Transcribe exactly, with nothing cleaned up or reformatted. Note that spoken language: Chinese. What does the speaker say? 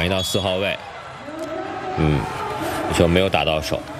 移到四号位，嗯，球没有打到手。